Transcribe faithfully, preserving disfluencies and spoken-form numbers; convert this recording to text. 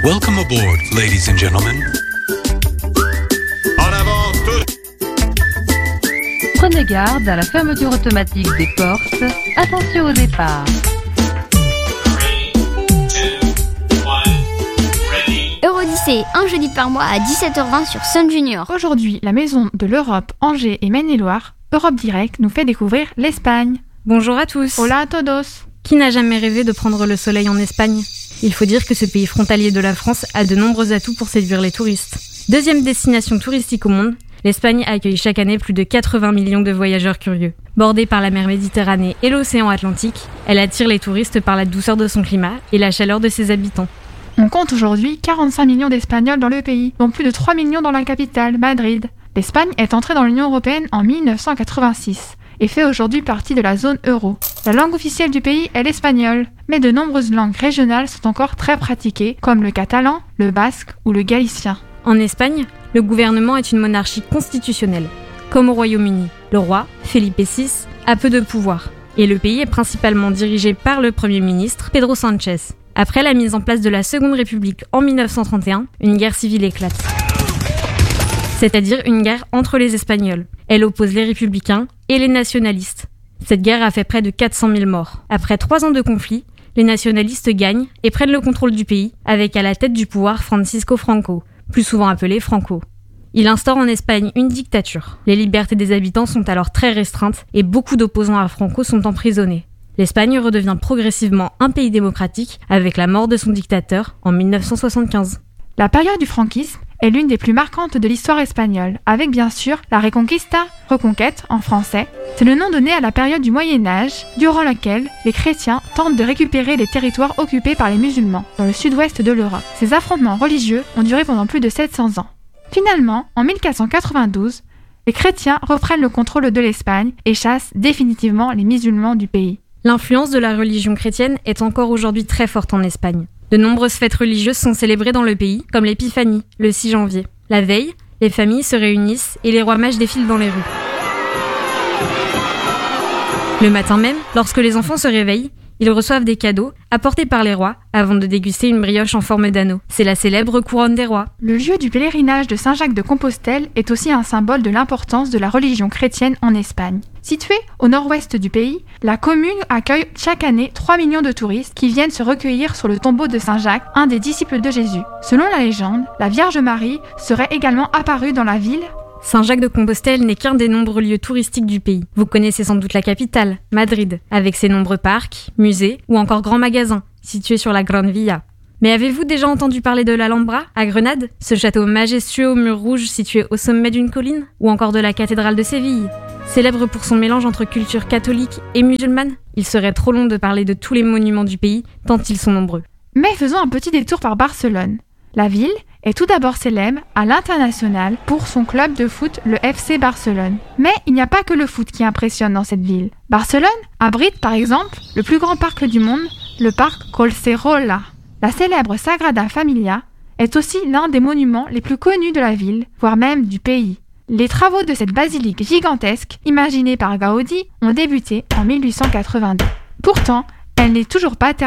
Welcome aboard, ladies and gentlemen. En avant tous! Prenez garde à la fermeture automatique des portes. Attention au départ. Eurodyssée, un jeudi par mois à dix-sept heures vingt sur Sun Junior. Aujourd'hui, la maison de l'Europe, Angers et Maine-et-Loire, Europe Direct nous fait découvrir l'Espagne. Bonjour à tous. Hola a todos. Qui n'a jamais rêvé de prendre le soleil en Espagne ? Il faut dire que ce pays frontalier de la France a de nombreux atouts pour séduire les touristes. Deuxième destination touristique au monde, l'Espagne accueille chaque année plus de quatre-vingts millions de voyageurs curieux. Bordée par la mer Méditerranée et l'océan Atlantique, elle attire les touristes par la douceur de son climat et la chaleur de ses habitants. On compte aujourd'hui quarante-cinq millions d'Espagnols dans le pays, dont plus de trois millions dans la capitale, Madrid. L'Espagne est entrée dans l'Union européenne en mille neuf cent quatre-vingt-six et fait aujourd'hui partie de la zone euro. La langue officielle du pays est l'espagnol, mais de nombreuses langues régionales sont encore très pratiquées, comme le catalan, le basque ou le galicien. En Espagne, le gouvernement est une monarchie constitutionnelle. Comme au Royaume-Uni, le roi, Felipe six, a peu de pouvoir, et le pays est principalement dirigé par le Premier ministre, Pedro Sánchez. Après la mise en place de la Seconde République en mille neuf cent trente et un, une guerre civile éclate. C'est-à-dire une guerre entre les Espagnols. Elle oppose les républicains et les nationalistes. Cette guerre a fait près de quatre cent mille morts. Après trois ans de conflit, les nationalistes gagnent et prennent le contrôle du pays, avec à la tête du pouvoir Francisco Franco, plus souvent appelé Franco. Il instaure en Espagne une dictature. Les libertés des habitants sont alors très restreintes et beaucoup d'opposants à Franco sont emprisonnés. L'Espagne redevient progressivement un pays démocratique avec la mort de son dictateur en mille neuf cent soixante-quinze. La période du franquisme est l'une des plus marquantes de l'histoire espagnole, avec bien sûr la Reconquista, reconquête en français. C'est le nom donné à la période du Moyen-Âge, durant laquelle les chrétiens tentent de récupérer les territoires occupés par les musulmans, dans le sud-ouest de l'Europe. Ces affrontements religieux ont duré pendant plus de sept cents ans. Finalement, en mille quatre cent quatre-vingt-douze, les chrétiens reprennent le contrôle de l'Espagne et chassent définitivement les musulmans du pays. L'influence de la religion chrétienne est encore aujourd'hui très forte en Espagne. De nombreuses fêtes religieuses sont célébrées dans le pays, comme l'Épiphanie, le six janvier. La veille, les familles se réunissent et les rois mages défilent dans les rues. Le matin même, lorsque les enfants se réveillent, ils reçoivent des cadeaux apportés par les rois avant de déguster une brioche en forme d'anneau. C'est la célèbre couronne des rois. Le lieu du pèlerinage de Saint-Jacques-de-Compostelle est aussi un symbole de l'importance de la religion chrétienne en Espagne. Située au nord-ouest du pays, la commune accueille chaque année trois millions de touristes qui viennent se recueillir sur le tombeau de Saint-Jacques, un des disciples de Jésus. Selon la légende, la Vierge Marie serait également apparue dans la ville. Saint-Jacques-de-Compostelle n'est qu'un des nombreux lieux touristiques du pays. Vous connaissez sans doute la capitale, Madrid, avec ses nombreux parcs, musées ou encore grands magasins, situés sur la Grande Via. Mais avez-vous déjà entendu parler de l'Alhambra, à Grenade, ce château majestueux aux murs rouges situé au sommet d'une colline, ou encore de la cathédrale de Séville, célèbre pour son mélange entre culture catholique et musulmane? Il serait trop long de parler de tous les monuments du pays, tant ils sont nombreux. Mais faisons un petit détour par Barcelone. La ville est tout d'abord célèbre à l'international pour son club de foot, le F C Barcelone. Mais il n'y a pas que le foot qui impressionne dans cette ville. Barcelone abrite par exemple le plus grand parc du monde, le parc Collserola. La célèbre Sagrada Familia est aussi l'un des monuments les plus connus de la ville, voire même du pays. Les travaux de cette basilique gigantesque, imaginée par Gaudi, ont débuté en mille huit cent quatre-vingt-deux. Pourtant, elle n'est toujours pas terminée.